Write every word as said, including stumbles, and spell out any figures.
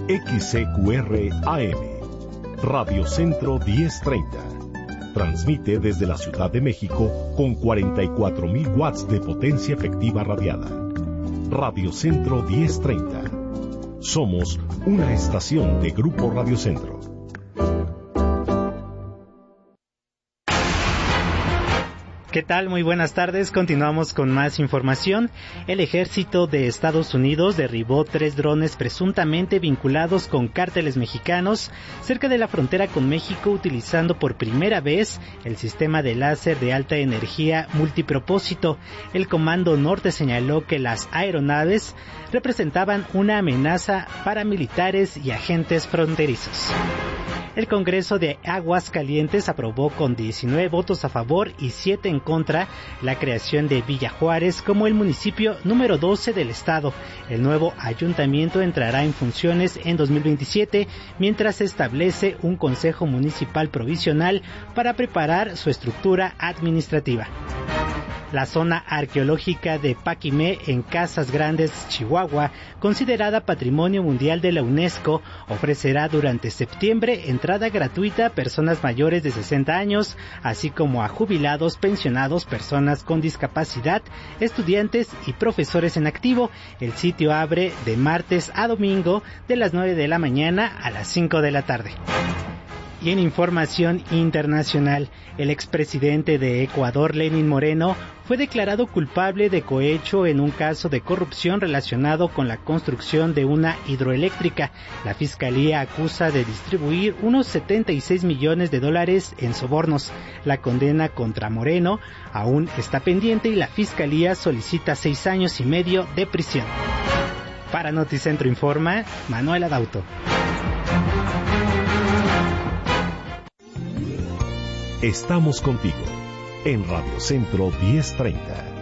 X C Q R A M, Radio Centro diez treinta. Transmite desde la Ciudad de México con cuarenta y cuatro mil watts de potencia efectiva radiada. Radio Centro diez treinta. Somos una estación de Grupo Radio Centro. ¿Qué tal? Muy buenas tardes. Continuamos con más información. El ejército de Estados Unidos derribó tres drones presuntamente vinculados con cárteles mexicanos cerca de la frontera con México, utilizando por primera vez el sistema de láser de alta energía multipropósito. El Comando Norte señaló que las aeronaves representaban una amenaza para militares y agentes fronterizos. El Congreso de Aguascalientes aprobó con diecinueve votos a favor y siete en contra la creación de Villa Juárez como el municipio número doce del estado. El nuevo ayuntamiento entrará en funciones en dos mil veintisiete, mientras se establece un consejo municipal provisional para preparar su estructura administrativa. La zona arqueológica de Paquimé, en Casas Grandes, Chihuahua, considerada Patrimonio Mundial de la UNESCO, ofrecerá durante septiembre entrada gratuita a personas mayores de sesenta años, así como a jubilados, pensionados, personas con discapacidad, estudiantes y profesores en activo. El sitio abre de martes a domingo de las nueve de la mañana a las cinco de la tarde. Y en información internacional, el expresidente de Ecuador, Lenín Moreno, fue declarado culpable de cohecho en un caso de corrupción relacionado con la construcción de una hidroeléctrica. La fiscalía acusa de distribuir unos setenta y seis millones de dólares en sobornos. La condena contra Moreno aún está pendiente y la fiscalía solicita seis años y medio de prisión. Para Noticentro informa Manuel Adauto. Estamos contigo en Radio Centro diez treinta.